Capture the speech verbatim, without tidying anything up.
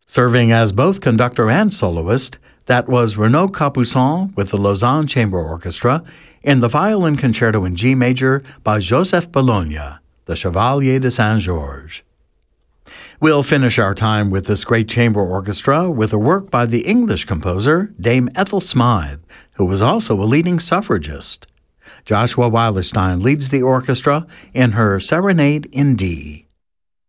Serving as both conductor and soloist, that was Renaud Capuçon with the Lausanne Chamber Orchestra in the Violin Concerto in G Major by Joseph Bologna, the Chevalier de Saint-Georges. We'll finish our time with this great chamber orchestra with a work by the English composer Dame Ethel Smythe, who was also a leading suffragist. Joshua Weilerstein leads the orchestra in her Serenade in D.